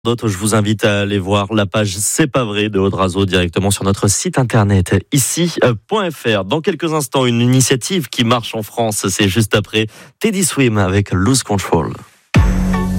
D'autres, je vous invite à aller voir la page C'est pas vrai de Audrazo directement sur notre site internet ici.fr. Dans quelques instants, une initiative qui marche en France, c'est juste après Teddy Swim avec Lose Control.